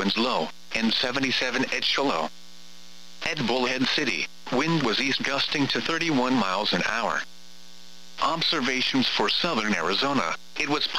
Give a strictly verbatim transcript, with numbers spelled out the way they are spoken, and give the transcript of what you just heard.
winds low, and seventy-seven at Shiloh. At Bullhead City, wind was east gusting to thirty-one miles an hour. Observations for southern Arizona, it was